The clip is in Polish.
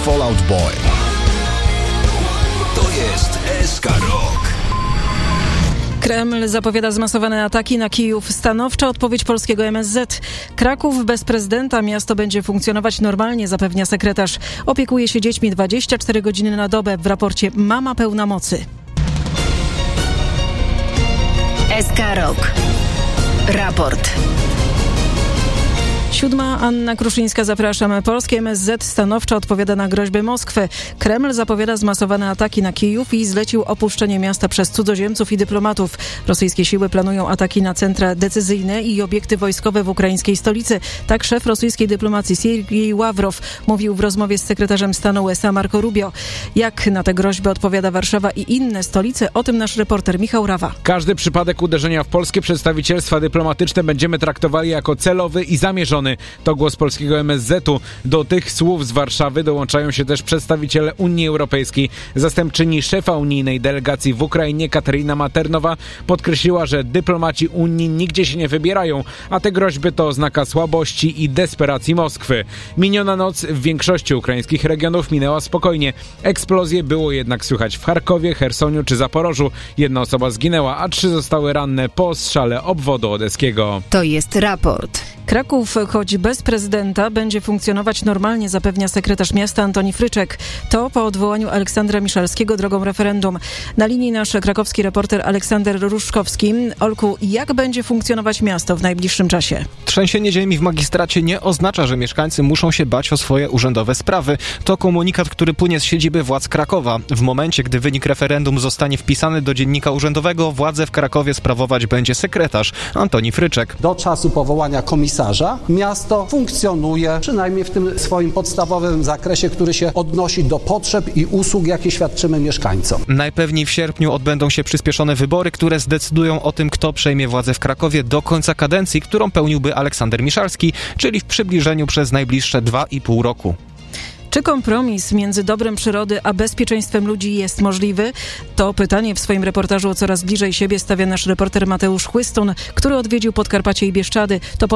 Fall Out Boy. To jest SK Rock. Kreml zapowiada zmasowane ataki na Kijów. Stanowcza odpowiedź polskiego MSZ. Kraków bez prezydenta. Miasto będzie funkcjonować normalnie, zapewnia sekretarz. Opiekuje się dziećmi 24 godziny na dobę. W raporcie Mama pełna mocy. SK Rock. Raport. 7. Anna Kruszyńska, zapraszam. Polskie MSZ stanowczo odpowiada na groźby Moskwy. Kreml zapowiada zmasowane ataki na Kijów i zlecił opuszczenie miasta przez cudzoziemców i dyplomatów. Rosyjskie siły planują ataki na centra decyzyjne i obiekty wojskowe w ukraińskiej stolicy. Tak szef rosyjskiej dyplomacji Sergiej Ławrow mówił w rozmowie z sekretarzem stanu USA Marco Rubio. Jak na te groźby odpowiada Warszawa i inne stolice? O tym nasz reporter Michał Rawa. Każdy przypadek uderzenia w polskie przedstawicielstwa dyplomatyczne będziemy traktowali jako celowy i zamierzony. To głos polskiego MSZ-u. Do tych słów z Warszawy dołączają się też przedstawiciele Unii Europejskiej. Zastępczyni szefa unijnej delegacji w Ukrainie Katarina Maternowa podkreśliła, że dyplomaci Unii nigdzie się nie wybierają, a te groźby to oznaka słabości i desperacji Moskwy. Miniona noc w większości ukraińskich regionów minęła spokojnie. Eksplozje było jednak słychać w Charkowie, Chersoniu czy Zaporożu. 1 osoba zginęła, a 3 zostały ranne po ostrzale obwodu odeskiego. To jest raport. Kraków, choć bez prezydenta, będzie funkcjonować normalnie, zapewnia sekretarz miasta Antoni Fryczek. To po odwołaniu Aleksandra Miszalskiego drogą referendum. Na linii nasz krakowski reporter Aleksander Ruszkowski. Olku, jak będzie funkcjonować miasto w najbliższym czasie? Trzęsienie ziemi w magistracie nie oznacza, że mieszkańcy muszą się bać o swoje urzędowe sprawy. To komunikat, który płynie z siedziby władz Krakowa. W momencie, gdy wynik referendum zostanie wpisany do dziennika urzędowego, władzę w Krakowie sprawować będzie sekretarz Antoni Fryczek. Do czasu powołania komisarza miasto funkcjonuje przynajmniej w tym swoim podstawowym zakresie, który się odnosi do potrzeb i usług, jakie świadczymy mieszkańcom. Najpewniej w sierpniu odbędą się przyspieszone wybory, które zdecydują o tym, kto przejmie władzę w Krakowie do końca kadencji, którą pełniłby Aleksander Miszalski, czyli w przybliżeniu przez najbliższe 2,5 roku. Czy kompromis między dobrem przyrody a bezpieczeństwem ludzi jest możliwy? To pytanie w swoim reportażu Coraz bliżej siebie stawia nasz reporter Mateusz Chłystun, który odwiedził Podkarpacie i Bieszczady. To